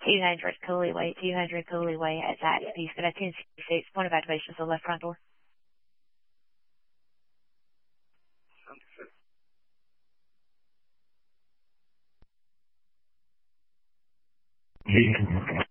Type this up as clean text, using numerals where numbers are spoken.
200 Cooley Way, 200 Cooley Way at Zaxby's. Good afternoon, 66. Point of activation is the left front door. Yeah.